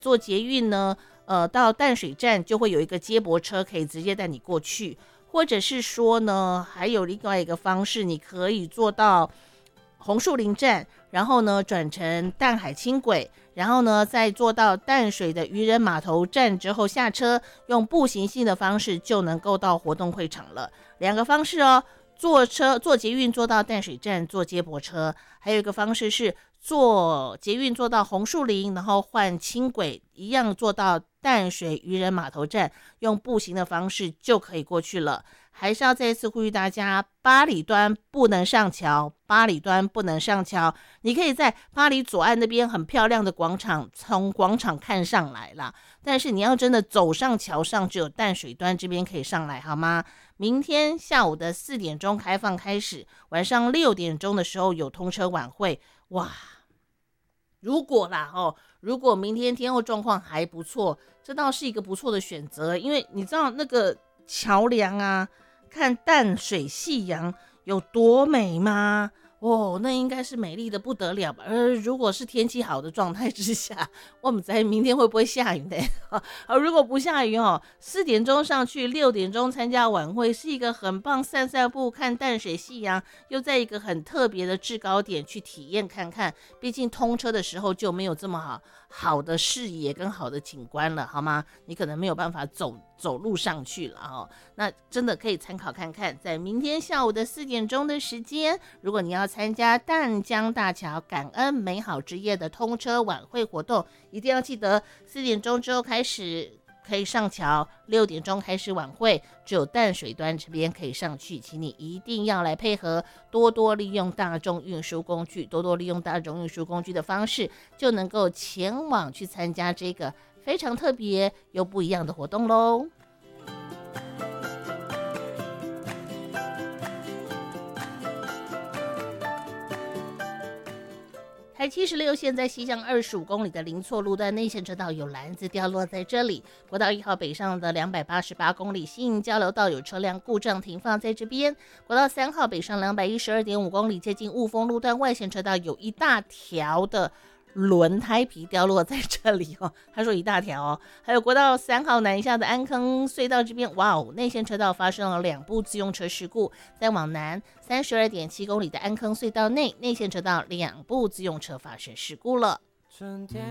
坐捷运呢，到淡水站就会有一个接驳车可以直接带你过去，或者是说呢，还有另外一个方式，你可以坐到红树林站，然后呢转乘淡海轻轨，然后呢再坐到淡水的渔人码头站之后下车，用步行性的方式就能够到活动会场了。两个方式哦，坐捷运坐到淡水站坐接驳车，还有一个方式是坐捷运坐到红树林，然后换轻轨一样坐到淡水渔人码头站，用步行的方式就可以过去了。还是要再一次呼吁大家，八里端不能上桥，八里端不能上桥。你可以在巴黎左岸那边很漂亮的广场，从广场看上来啦。但是你要真的走上桥上，只有淡水端这边可以上来，好吗？明天下午的4点钟开放开始，晚上6点钟的时候有通车晚会。哇，如果明天天候状况还不错，这倒是一个不错的选择，因为你知道那个桥梁啊，看淡水夕阳有多美吗？哦，那应该是美丽的不得了吧。如果是天气好的状态之下，我们在明天会不会下雨呢？如果不下雨4点钟上去，6点钟参加晚会，是一个很棒散散步看淡水夕阳，又在一个很特别的制高点去体验看看。毕竟通车的时候就没有这么好的视野跟好的景观了，好吗？你可能没有办法走路上去了哦。那真的可以参考看看，在明天下午的4点钟的时间，如果你要参加淡江大桥感恩美好之夜的通车晚会活动，一定要记得4点钟之后开始可以上桥，6点钟开始晚会，只有淡水端这边可以上去，请你一定要来配合，多多利用大众运输工具，多多利用大众运输工具的方式，就能够前往去参加这个非常特别又不一样的活动咯。台76线在西向25公里的零错路段内线车道有篮子掉落在这里，国道1号北上的288公里新营交流道有车辆故障停放在这边，国道3号北上212.5公里接近雾峰路段外线车道有一大条的轮胎皮掉落在这里哦，他说一大条哦。还有国道3号南下的安坑隧道这边，哇哦，内线车道发生了2部自用车事故，再往南32.7公里的安坑隧道内线车道2部自用车发生事故了。